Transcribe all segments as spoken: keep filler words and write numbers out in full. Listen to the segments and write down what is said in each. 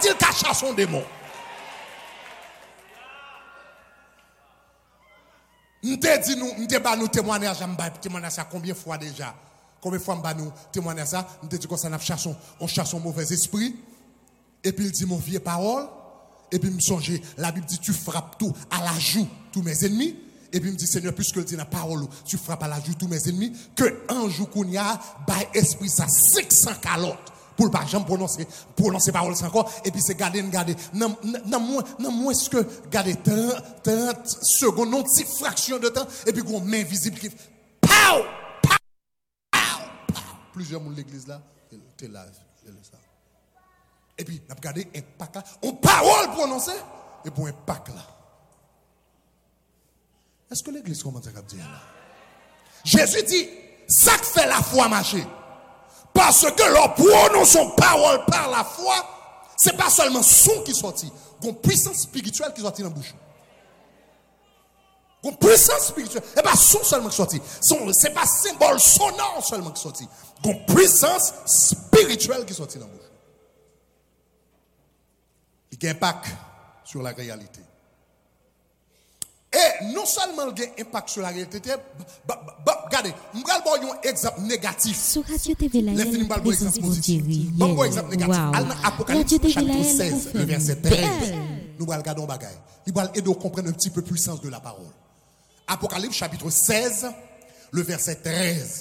dit qu'à chasser son démon. M'te dit nous, m'te ba nous témoignage, m'ba témoignage ça combien de fois déjà? Combien de fois m'ba nous témoignage ça? M'te dit qu'on ça chasse on chasse un mauvais esprit. Et puis il dit mon vieux parole. Et puis me songer, la Bible dit tu frappes tout à la joue tous mes ennemis. Et puis me dit Seigneur, puisque il dit la parole, tu frappes à la joue tous mes ennemis, que un jour qu'on y a, by esprit ça cinq cents calottes. Pour pas jamais prononcer prononcer parole encore et puis c'est garder garder non non moins non moins que garder trente, trente secondes non petite fraction de temps et puis qu'on main visible qui pow pow pow plusieurs monde l'église là t'es là ça et puis n'a regardé impact là on parole prononcée et pour impact là est-ce que l'église commence à dire là Jésus dit ça que fait la foi marcher. Parce que leur prononçons parole par la foi, c'est pas seulement son qui sortit, une puissance spirituelle qui sortit dans la bouche. Une puissance spirituelle, et pas son seulement qui sortit, c'est pas symbole sonore seulement qui sortit, une puissance spirituelle qui sortit dans la bouche. Il y a un impact sur la réalité. Et non seulement il y a un impact sur la réalité, regardez, je vais vous donner un exemple négatif. Sur Radio T V Live, je vais vous donner un exemple positif. Je vais vous donner un exemple négatif. Apocalypse chapitre seize, le verset treize. Nous allons regarder un bagage. Il va aider à comprendre un petit peu la puissance de la parole. Apocalypse chapitre seize, le verset treize.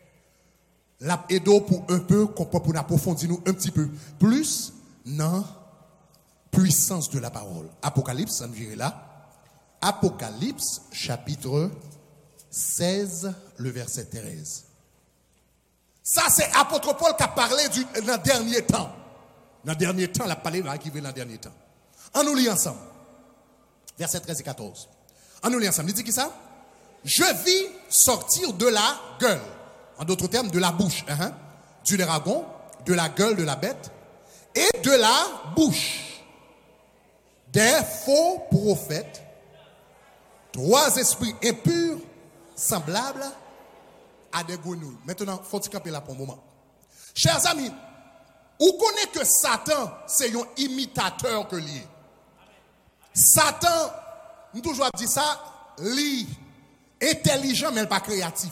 La aider pour un peu, pour approfondir nous un petit peu plus dans la puissance de la parole. Apocalypse, ça nous dirait là. Apocalypse, chapitre seize, le verset treize. Ça, c'est apôtre Paul qui a parlé du, dans le dernier temps. Dans le dernier temps, il a parlé qui vient dans le dernier temps. On nous lit ensemble. Verset treize et quatorze. On nous lit ensemble. Il dit qui ça? Je vis sortir de la gueule. En d'autres termes, de la bouche. Hein, du dragon, de la gueule de la bête et de la bouche des faux prophètes. Trois esprits impurs, semblables à des grenouilles. Maintenant, il faut camper là pour un moment. Chers amis, vous connaissez que Satan, c'est un imitateur que lié. Satan, nous toujours dit ça, lui, intelligent mais pas créatif.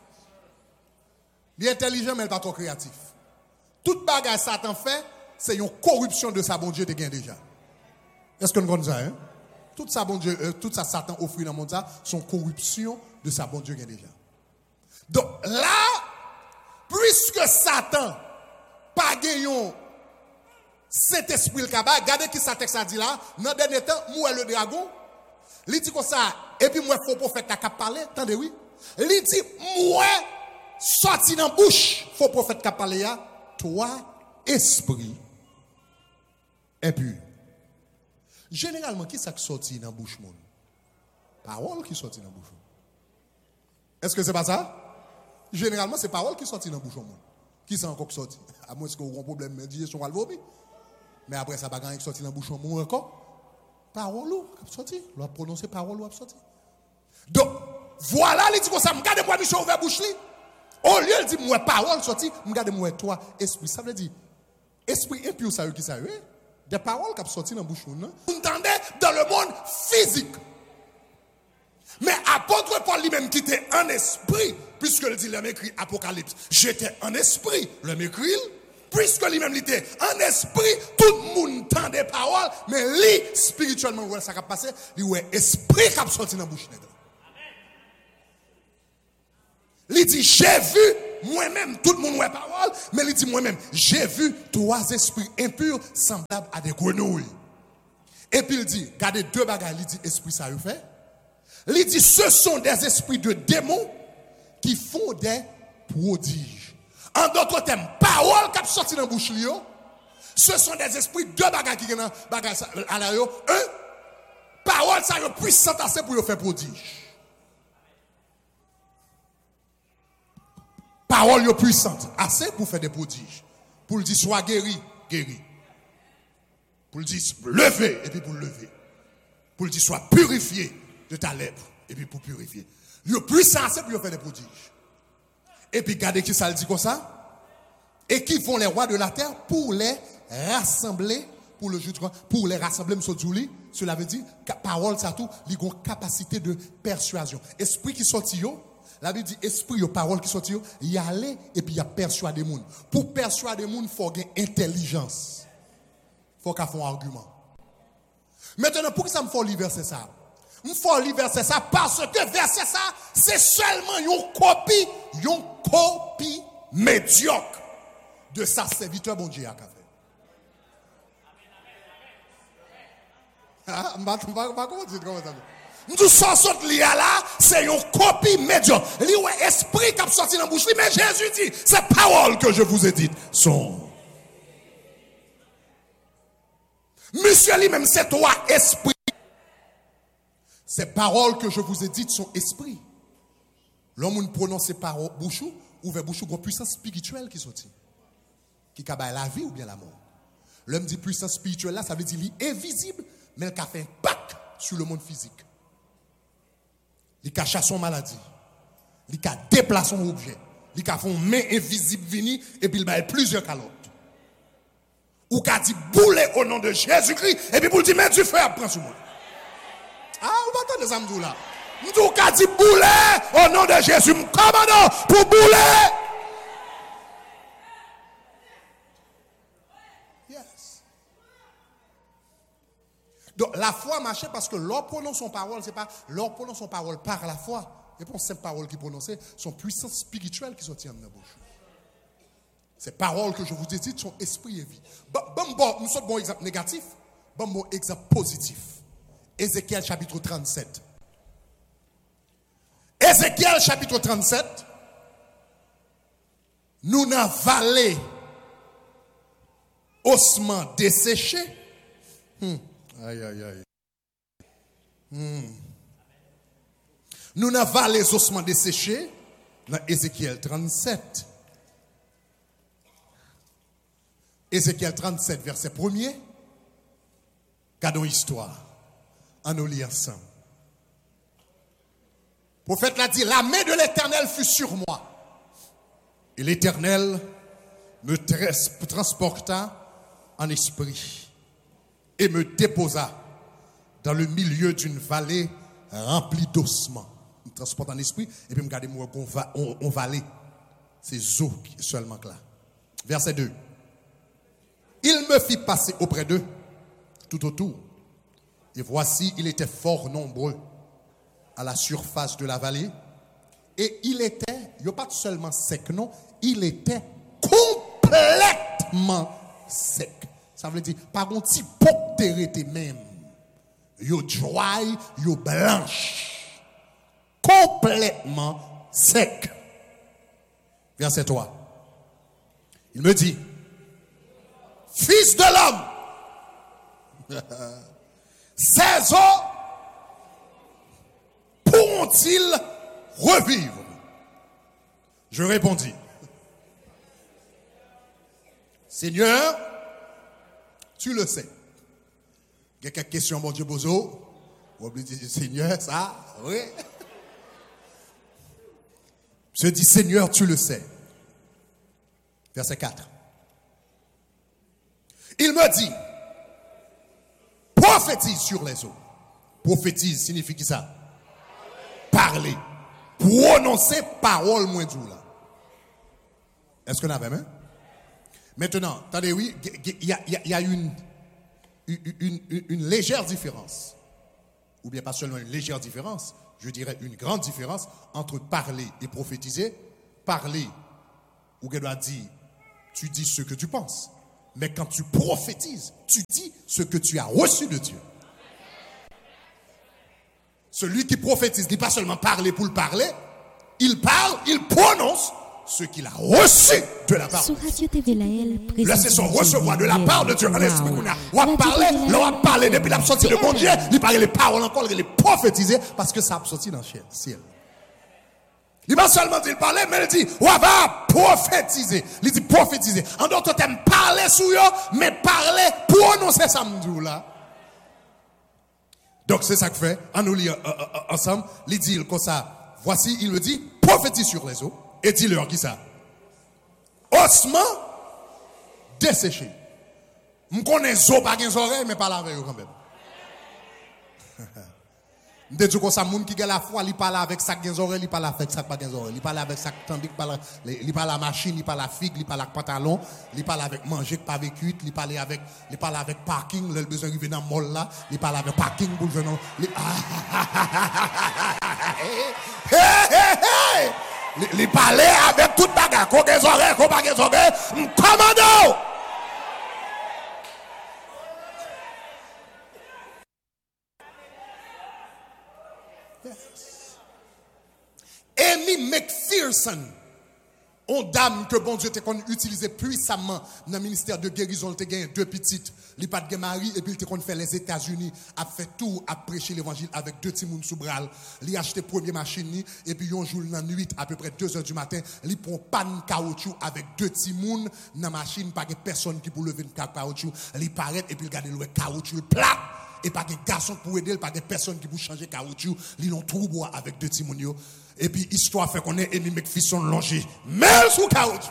Il est intelligent mais pas trop créatif. Toute bagarre Satan fait, c'est une corruption de sa bon Dieu de gain déjà. Est-ce que nous connaissons ça, hein? Tout ça, bon Dieu, euh, tout ça, Satan offre dans le monde, sont corruption de sa bon Dieu déjà. Donc là, puisque Satan pas gagné cet esprit le cabas, regardez qui ça texte a dit là, dans le dernier temps, moi le dragon, il dit comme ça, et puis moi faux prophète qui a parlé, attendez oui, il dit moi sorti dans la bouche, faux prophète qui a parlé, toi esprit impur. Généralement, qui ça qui sortit dans la bouche monde? Parole qui sortit dans la bouche. Est-ce que c'est pas ça? Généralement, c'est parole qui sortit dans la bouche monde. Qui ça encore qui sortit? À moins que vous avez un problème de digestion à l'vomi. Mais après ça, bagarre qui sortit dans la bouche monde encore. Parole qui sortit. L'on a prononcé parole qui sortit. Donc, voilà, il dit comme ça, regardez-moi Michel ouvert bouche. Au lieu de dire, moi, parole sortie, regardez-moi toi, esprit. Ça veut dire, esprit impur, ça veut qui ça veut? Des paroles qui sont sorties dans la bouche. Vous entendez dans le monde physique. Mais apôtre Paul lui-même qui était en esprit, puisque il dit, l'homme écrit Apocalypse, j'étais en esprit, l'homme écrit, puisque lui-même était en esprit, tout le monde entend des paroles, mais lui, spirituellement, où ça a passé, lui, est esprit qui a sorti dans la bouche. Il dit, j'ai vu moi-même, tout le monde a parole, mais il dit moi-même, j'ai vu trois esprits impurs semblables à des grenouilles. Et puis il dit, regardez deux bagages, il dit, esprit ça le fait. Il dit, ce sont des esprits de démons qui font des prodiges. En d'autres termes, parole qui a sorti dans la bouche, ce sont des esprits, deux bagages qui sont dans la bouche. Un, parole ça est puissante assez pour faire prodige. Parole est puissante, assez pour faire des prodiges. Pour le dire, sois guéri, guéri. Pour le dire, lever, et puis pour le lever. Pour le dire, sois purifié de ta lèvre, et puis pour purifier. Il est puissant assez pour faire des prodiges. Et puis, regardez qui ça le dit comme ça. Et qui font les rois de la terre pour les rassembler pour le jeu, pour les rassembler, cela veut dire que parole, ça tout, il a une capacité de persuasion. Esprit qui sortit, la Bible dit, esprit, parole qui sortit, il y a aller et puis il y a persuader les gens. Pour persuader les gens, il faut avoir intelligence. Il faut qu'il y ait un argument. Maintenant, pour que ça me faut lire verset ça? Il faut lire verset ça parce que verset ça, c'est seulement une copie, une copie médiocre de sa serviteur bon Dieu à fait. Ah, je ne sais pas comment dire comment ça. Nous sommes là, c'est une copie médiocre. L'esprit qui a sorti dans la bouche, mais Jésus dit, ces paroles que je vous ai dites sont. Monsieur lui-même, c'est toi, esprit. Ces paroles que je vous ai dites sont esprit. L'homme prononce ces paroles, bouchou, ouvre bouchou, une puissance spirituelle qui sortit. Qui a la vie ou bien la mort. L'homme dit puissance spirituelle là, ça veut dire qu'il est invisible, mais il a fait un impact sur le monde physique. Il a chassé son maladie. Il a déplacé son objet. Il a fait une main invisible venir et puis il a plusieurs calottes. Ou qu'a dit bouler au nom de Jésus-Christ et puis pour dire mais du feu apprend sur moi. Ah, vous m'entendez ça me là. Nous qu'a dit bouler au nom de Jésus, me commandons pour bouler. Yes. Donc la foi marchait parce que leur prononce son parole, c'est pas leur prononce son parole par la foi. Et pour ces paroles qui prononçaient sont puissances spirituelles qui sortent de la bouche. Ces paroles que je vous ai dites sont esprit et vie. Bon, bon, bon, nous sommes bon exemple négatif, bon, bon exemple positif. Ézéchiel chapitre trente-sept. Ézéchiel chapitre trente-sept. Nous n'avons vallée ossements desséchés. Hmm. Aïe, aïe, aïe. Hmm. Nous n'avons vallée ossements desséchés. Dans Ézéchiel trente-sept. Ézéchiel trente-sept, verset premier. Gardons histoire. En nous lit ensemble. Le prophète l'a dit, la main de l'Éternel fut sur moi. Et l'Éternel me transporta en esprit et me déposa dans le milieu d'une vallée remplie d'ossements. Il me transporte en esprit et puis me garde moi on vallée. C'est eau seulement là. Verset deux. Il me fit passer auprès d'eux, tout autour. Et voici, il était fort nombreux à la surface de la vallée. Et il était, il n'y a pas seulement sec, non, il était complètement sec. Ça veut dire, par un petit pot de même. Il est dry, il est blanche. Complètement sec. Verset trois. Il me dit, Fils de l'homme, ces eaux pourront-ils revivre? Je répondis, Seigneur, tu le sais. Il y a quelques questions, mon Dieu, Bozo. Vous oubliez de dire, Seigneur, ça, oui. Je dis, Seigneur, tu le sais. Verset quatre. Il me dit, prophétise sur les eaux. Prophétise signifie qui ça? Parler. Prononcer parole moins doux là. Est-ce qu'on a même? Maintenant, attendez, oui, il y a, y a, y a une, une, une, une légère différence. Ou bien pas seulement une légère différence, je dirais une grande différence entre parler et prophétiser. Parler, ou qu'elle doit dire, tu dis ce que tu penses. Mais quand tu prophétises, tu dis ce que tu as reçu de Dieu. Celui qui prophétise, il n'est pas seulement parler pour le parler, il parle, il prononce ce qu'il a reçu de la part de Dieu. Là, c'est son recevoir de la part de Dieu. En esprit, on a parlé, on a parlé depuis la sortie de mon Dieu, il parle les paroles encore, il les prophétiser parce que ça a sorti dans le ciel. Il va seulement dire parler, mais il dit, on va prophétiser. Il dit prophétiser. En d'autres termes, parler sur eux, mais parler, prononcer ça là. Donc c'est ça que fait, en nous lire euh, euh, ensemble, il dit comme ça, voici, il me dit, prophétise sur les eaux, et dis-leur qui ça? Ossements desséchés. Je connais zo pas des oreilles, mais pas la avec quand même. Je dis que ça, moun qui a la foi, il parle avec ça des oreilles, il parle avec ça pas des oreilles. Il parle avec ça tandis qu'il parle, il parle la machine, il parle la figue, il parle avec pantalon, il parle avec manger pas avec cuite, il parle avec, il parle avec parking, le besoin d'arriver dans le mall là, il parle avec parking pour le venir. Il parle avec toute bagarre, qu'on des oreilles, qu'on pas des oreilles, commando! Amy McPherson, une dame que bon Dieu t'a utilisé puissamment dans le ministère de guérison, il a gagné deux petites, il pas de mari et puis il a fait les États-Unis, a fait tout, a prêché l'évangile avec deux petits moun sous bras, il a acheté première machine et puis un jour dans la nuit à peu près deux heures du matin, il prend panne caoutchouc avec deux petits moun dans la machine, pas de personne qui pour lever le caoutchouc, il paraît et puis il garde le caoutchouc plat. Et pas de garçon pour aider, pas de personne qui pour changer caoutchouc, ils ont tout bois avec deux petits moun. Et puis, histoire fait qu'on est Amy McPherson longé. Mais sous caoutchouc.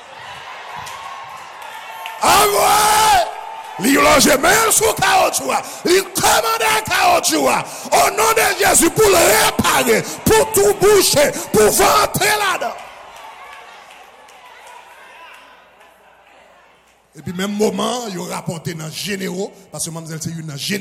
Ah ouais! Ils longé, mais sous caoutchouc. Ils commandent un caoutchouc. Au nom de Jésus, pour le réparer, pour tout boucher, pour ventrer là-dedans. Et puis, même moment, ils ont rapporté dans généraux, parce que mademoiselle, c'est une généraux.